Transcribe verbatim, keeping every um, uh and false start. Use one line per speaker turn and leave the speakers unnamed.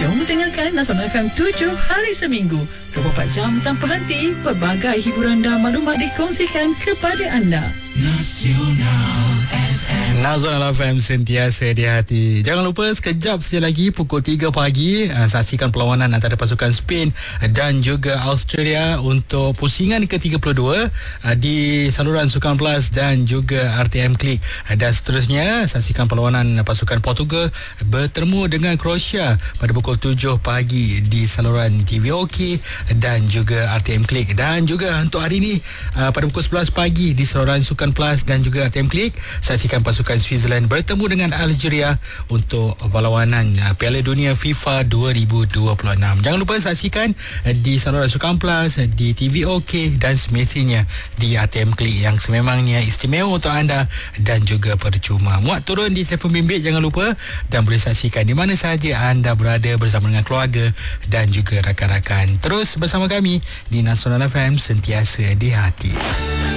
Jom dengarkan Nasional F M tujuh hari seminggu, dua puluh empat jam tanpa henti. Pelbagai hiburan dan maklumat dikongsikan kepada anda. Nasional F M.
Nasional F M sentiasa di hati. Jangan lupa sekejap saja lagi pukul tiga pagi uh, saksikan perlawanan antara pasukan Spain dan juga Australia untuk pusingan ke tiga puluh dua uh, di saluran Sukan Plus dan juga R T M Klik. Uh, dan seterusnya saksikan perlawanan pasukan Portugal bertemu dengan Croatia pada pukul tujuh pagi di saluran T V O K dan juga R T M Klik. Dan juga untuk hari ini uh, pada pukul sebelas pagi di saluran Sukan Plus dan juga R T M Klik, saksikan pasukan Switzerland bertemu dengan Algeria untuk perlawanan uh, Piala Dunia FIFA dua ribu dua puluh enam. Jangan lupa saksikan uh, di saluran Sukan Plus, uh, di T V O K dan semestinya di R T M Klik yang sememangnya istimewa untuk anda dan juga percuma. Muat turun di telefon bimbit jangan lupa, dan boleh saksikan di mana sahaja anda berada bersama dengan keluarga dan juga rakan-rakan. Terus bersama kami di Nasional F M sentiasa di hati.